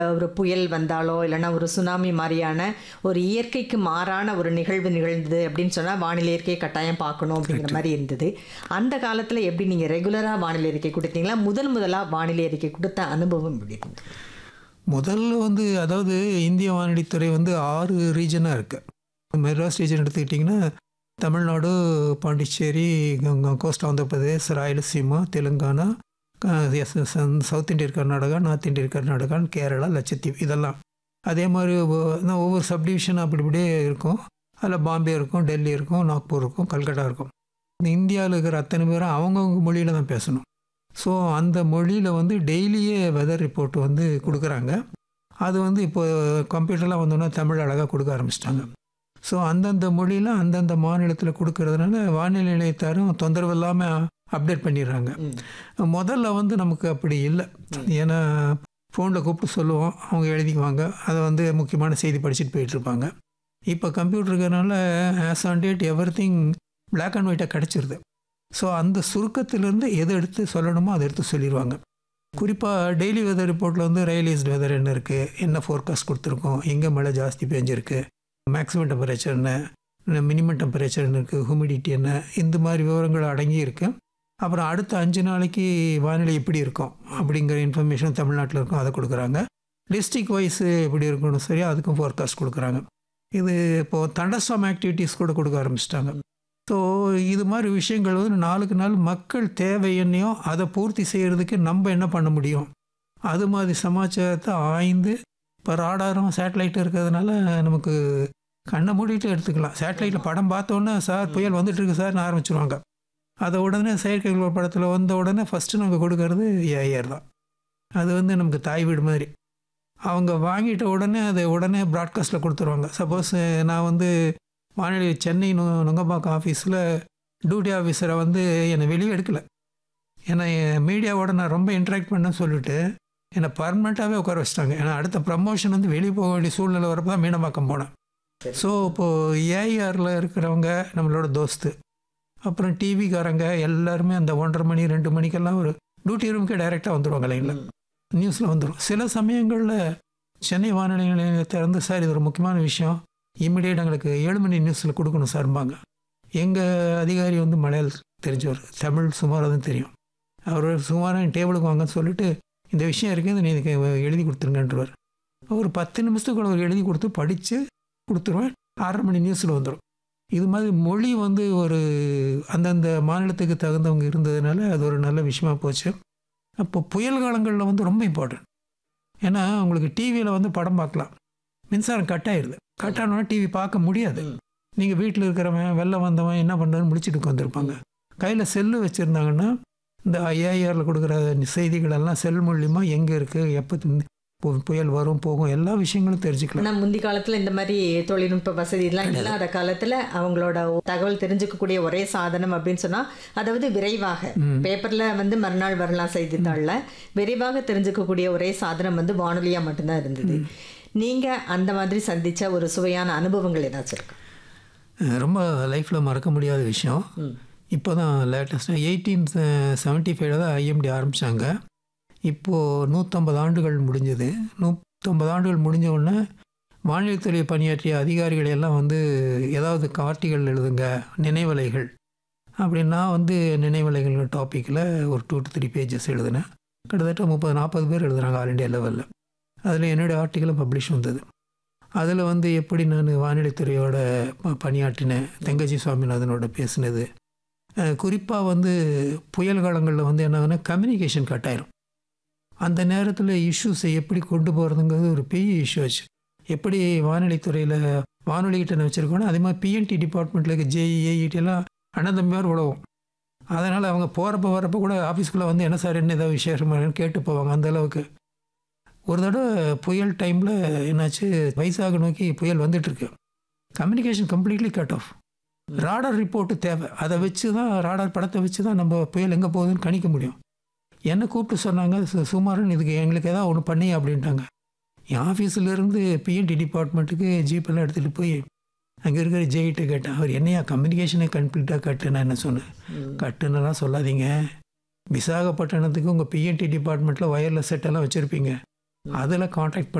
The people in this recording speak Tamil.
ஒரு புயல் வந்தாலோ இல்லைன்னா ஒரு சுனாமி மாதிரியான ஒரு இயற்கைக்கு மாறான ஒரு நிகழ்வு நிகழ்ந்தது அப்படின்னு சொன்னால் வானிலை அறிக்கை கட்டாயம் பார்க்கணும் அப்படிங்கிற மாதிரி இருந்தது. அந்த காலத்தில் எப்படி நீங்கள் ரெகுலராக வானிலை அறிக்கை கொடுத்தீங்களா? முதலாக வானிலை அறிக்கை கொடுத்த அனுபவம் எப்படி இருந்தது? முதல்ல அதாவது இந்திய வானிலைத்துறை 6 ரீஜனாக இருக்குது. மெட்ராஸ் ரீஜன் எடுத்துக்கிட்டிங்கன்னா Tamil Nadu, Pondicherry, cost Andhra Pradesh, Rayalaseema, Telangana, south Indian Karnataka, north Indian Karnataka, Kerala, லட்சத்தீவு இதெல்லாம். அதே மாதிரி ஒவ்வொரு சப்டிவிஷன் அப்படி இப்படியே இருக்கும். அதில் பாம்பே இருக்கும், டெல்லி இருக்கும், நாக்பூர் இருக்கும், கல்கட்டா இருக்கும். இந்தியாவில் இருக்கிற அத்தனை பேரும் அவங்கவுங்க மொழியில் தான் பேசணும். ஸோ அந்த மொழியில் டெய்லியே வெதர் ரிப்போர்ட் கொடுக்குறாங்க. அது இப்போ கம்ப்யூட்டர்லாம் வந்தோன்னா தமிழ் அழகாக கொடுக்க ஆரம்பிச்சிட்டாங்க. ஸோ அந்தந்த மொழியில் அந்தந்த மாநிலத்தில் கொடுக்கறதுனால வானிலை நிலையத்தாரும் தொந்தரவு இல்லாமல் அப்டேட் பண்ணிடுறாங்க. முதல்ல நமக்கு அப்படி இல்லை. ஏன்னா ஃபோனில் கூப்பிட்டு சொல்லுவோம், அவங்க எழுதிக்குவாங்க, அதை முக்கியமான செய்தி படிச்சுட்டு போயிட்டுருப்பாங்க. இப்போ கம்ப்யூட்டர் இருக்கிறதுனால as on date everything black and ஒயிட்டாக கிடச்சிருது. ஸோ அந்த சுருக்கத்திலேருந்து எது எடுத்து சொல்லணுமோ அதை எடுத்து சொல்லிடுவாங்க. குறிப்பாக டெய்லி வெதர் ரிப்போர்ட்டில் ரியலைஸ்டு வெதர் என்ன இருக்குது, என்ன ஃபோர்காஸ்ட் கொடுத்துருக்கோம், எங்கே மழை ஜாஸ்தி பெஞ்சிருக்கு, மேக்ஸிமம் டெம்பரேச்சர் என்ன, மினிமம் டெம்பரேச்சர் என்ன இருக்குது, ஹியூமிடிட்டி என்ன, இந்த மாதிரி விவரங்கள் அடங்கி இருக்கு. அப்புறம் அடுத்த 5 நாளைக்கு வானிலை எப்படி இருக்கும் அப்படிங்கிற இன்ஃபர்மேஷன் தமிழ்நாட்டில் இருக்கும், அதை கொடுக்குறாங்க. டிஸ்ட்ரிக் வைஸ் எப்படி இருக்கணும் சரி, அதுக்கும் ஃபோர்காஸ்ட் கொடுக்குறாங்க. இது இப்போது தண்டர்ஸ்டார்ம் ஆக்டிவிட்டீஸ் கூட கொடுக்க ஆரம்பிச்சிட்டாங்க. ஸோ இது மாதிரி விஷயங்கள் நாளுக்கு நாள் மக்கள் தேவை என்னையோ அதை பூர்த்தி செய்கிறதுக்கு நம்ம என்ன பண்ண முடியும், அது மாதிரி சமாச்சாரத்தை ஆய்ந்து. இப்போ ராடாரும் சேட்டலைட்டும் இருக்கிறதுனால நமக்கு கண்ணை மூடிட்டு எடுத்துக்கலாம். சேட்டலைட்டில் படம் பார்த்தோன்னே சார் புயல் வந்துட்டுருக்கு சார்னு ஆரம்பிச்சிருவாங்க. அதை உடனே செயற்கைக்கோள் படத்தில் வந்த உடனே ஃபஸ்ட்டு நாங்கள் கொடுக்கறது ஏஐஆர் தான். அது நமக்கு தாய் வீடு மாதிரி. அவங்க வாங்கிட்ட உடனே அதை உடனே ப்ராட்காஸ்ட்டில் கொடுத்துருவாங்க. சப்போஸ் நான் வானிலை சென்னை நுங்கம்பாக்கம் ஆஃபீஸில் டியூட்டி ஆஃபீஸரை என்னை வெளியே எடுக்கலை. ஏன்னா மீடியாவோட நான் ரொம்ப இன்ட்ராக்ட் பண்ணேன்னு சொல்லிட்டு என்னை பர்மனெண்ட்டாகவே உட்கார வச்சிட்டாங்க. ஏன்னா அடுத்த ப்ரமோஷன் வெளியே போக வேண்டிய சூழ்நிலை வரப்போ தான் மீனம்பாக்கம் போனேன். ஸோ இப்போது ஏஐஆரில் இருக்கிறவங்க நம்மளோட தோஸ்து, அப்புறம் டிவிக்காரங்க எல்லாருமே அந்த 1:30 மணி 2 மணிக்கெல்லாம் ஒரு டியூட்டி ரூமுக்கே டைரெக்டாக வந்துடுவாங்க. லைனில் நியூஸில் வந்துடும். சில சமயங்களில் சென்னை வானிலை நிலையத்தை சார் இது ஒரு முக்கியமான விஷயம், இம்மிடியேட் எங்களுக்கு 7 மணி நியூஸில் கொடுக்கணும் சார்பாங்க. எங்கள் அதிகாரி மலையாளம் தெரிஞ்சவர், தமிழ் சுமாராக தான் தெரியும். அவர் சுமாராக என் டேபிளுக்கு வாங்கன்னு சொல்லிட்டு இந்த விஷயம் இருக்குது, நீ இதுக்கு எழுதி கொடுத்துருங்கன்றவர். ஒரு 10 நிமிஷத்துக்குள்ள அவர் எழுதி கொடுத்து படித்து கொடுத்துருவேன். 6:30 மணி நியூஸில் வந்துடும். இது மாதிரி மொழி ஒரு அந்தந்த மாநிலத்துக்கு தகுந்தவங்க இருந்ததுனால அது ஒரு நல்ல விஷயமா போச்சு. அப்போ புயல் காலங்களில் ரொம்ப இம்பார்ட்டன்ட். ஏன்னா உங்களுக்கு டிவியில் படம் பார்க்கலாம், மின்சாரம் கட் ஆயிடுது. கட் ஆனோன்னா டிவி பார்க்க முடியாது. நீங்கள் வீட்டில் இருக்கிறவன் வெள்ளம் வந்தவன் என்ன பண்ணுறதுன்னு முடிச்சுட்டு உட்காந்துருப்பாங்க. கையில் செல்லு வச்சுருந்தாங்கன்னா இந்த ஏஐஆரில் கொடுக்குற செய்திகளெல்லாம் செல் மூலியமாக எங்கே இருக்குது, எப்போ புயல் வரும் போகும் எல்லா விஷயங்களும் தெரிஞ்சுக்கலாம். ஆனால் முந்தி காலத்தில் இந்த மாதிரி தொழில்நுட்ப வசதிலாம் இல்லாத காலத்தில் அவங்களோட தகவல் தெரிஞ்சுக்கக்கூடிய ஒரே சாதனம் அப்படின்னு சொன்னால், அதாவது விரைவாக பேப்பரில் மறுநாள் வரலாம் செய்தித்தாளில், விரைவாக தெரிஞ்சுக்கக்கூடிய ஒரே சாதனம் வானொலியாக மட்டும்தான் இருந்தது. நீங்கள் அந்த மாதிரி சந்தித்த ஒரு சுவையான அனுபவங்கள் ஏதாச்சும் இருக்கு? ரொம்ப லைஃப்பில் மறக்க முடியாத விஷயம். இப்போ தான் லேட்டஸ்ட்டாக 1875 தான் ஐஎம்டி ஆரம்பித்தாங்க. இப்போது 150 ஆண்டுகள் முடிஞ்சது. 150 ஆண்டுகள் முடிஞ்ச உடனே வானிலைத்துறை பணியாற்றிய அதிகாரிகள் எல்லாம் ஏதாவது கார்ட்டிகள் எழுதுங்க, நினைவலைகள் அப்படின்னா நினைவலைகள் டாப்பிக்கில் ஒரு 2 to 3 பேஜஸ் எழுதினேன். கிட்டத்தட்ட 30-40 பேர் எழுதுனாங்க ஆல் இண்டியா லெவலில். அதில் என்னுடைய ஆர்டிக்கலும் பப்ளிஷ் வந்தது. அதில் எப்படி நான் வானிலைத்துறையோட பணியாற்றினேன், தெங்கஜி சுவாமிநாதனோட பேசினது. குறிப்பாக புயல் காலங்களில் என்னன்னா கம்யூனிகேஷன் கட் ஆயிரும். அந்த நேரத்தில் இஷ்யூஸை எப்படி கொண்டு போகிறதுங்கிறது ஒரு பெரிய இஷ்யூ ஆச்சு. எப்படி வானிலைத்துறையில் வானொலிகிட்ட வச்சுருக்கோன்னா அதே மாதிரி பிஎன்டி டிபார்ட்மெண்ட்டில் ஜேஇஏஇடியெல்லாம் அண்ணன் தம்பியார் உழவும். அதனால் அவங்க போகிறப்ப வரப்போ கூட ஆஃபீஸ்க்குள்ளே என்ன சார் என்ன ஏதாவது விசேஷமாக கேட்டு போவாங்க. அந்தளவுக்கு ஒரு தடவை புயல் டைமில் என்னாச்சு, வைசாக நோக்கி புயல் வந்துட்டுருக்கு. Communication completely cut off. Radar report தேவை, அதை வச்சு தான் ராடார் படத்தை வச்சு தான் நம்ம புயல் எங்கே போகுதுன்னு கணிக்க முடியும். என்னை கூப்பிட்டு சொன்னாங்க, சுமாரன் இதுக்கு எங்களுக்கு ஏதாவது ஒன்று பண்ணி அப்படின்ட்டாங்க. என் ஆஃபீஸிலேருந்து பிஎன்டி டிபார்ட்மெண்ட்டுக்கு ஜீப்பெல்லாம் எடுத்துகிட்டு போய் அங்கே இருக்கிற ஜெயிட்ட கேட்டேன். அவர் என்னையா கம்யூனிகேஷனே கம்ப்ளீட்டாக கட்டு. நான் என்ன சொன்னேன், கட்டுன்னெல்லாம் சொல்லாதீங்க, விசாகப்பட்டினத்துக்கு உங்கள் பிஎன்டி டிபார்ட்மெண்ட்டில் ஒயர்லெஸ் செட்டெல்லாம் வச்சுருப்பீங்க, அதில் காண்டாக்ட்